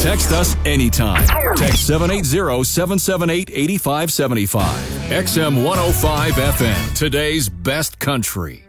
Text us anytime. Text 780-778-8575. XM 105 FM, today's best country.